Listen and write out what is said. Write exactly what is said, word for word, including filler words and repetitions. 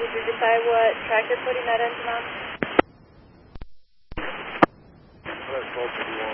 Did you decide what track you're putting that engine on? What smoke do you want?